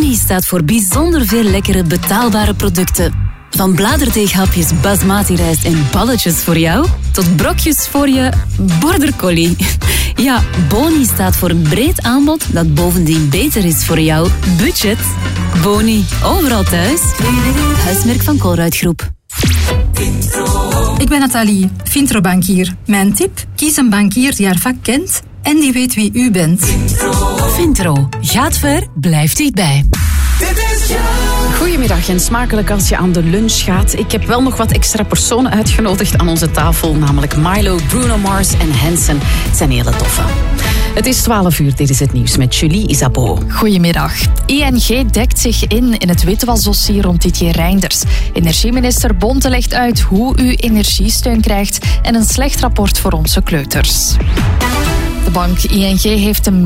Boni staat voor bijzonder veel lekkere betaalbare producten. Van bladerdeeghapjes basmati rijst en balletjes voor jou, tot brokjes voor je border collie. Ja, Boni staat voor een breed aanbod dat bovendien beter is voor jouw budget. Boni, overal thuis. Huismerk van Colruyt Groep. Ik ben Nathalie, Vintro-bankier. Mijn tip? Kies een bankier die haar vak kent en die weet wie u bent. Vintro. Gaat ver, blijft dichtbij. Goedemiddag en smakelijk als je aan de lunch gaat. Ik heb wel nog wat extra personen uitgenodigd aan onze tafel, namelijk Milo, Bruno Mars en Hanson. Het zijn hele toffe. Het is 12 uur, dit is het nieuws met Julie Isabeau. Goedemiddag. ING dekt zich in het witwasdossier rond Didier Reynders. Energieminister Bonte legt uit hoe u energiesteun krijgt en een slecht rapport voor onze kleuters. De bank ING heeft een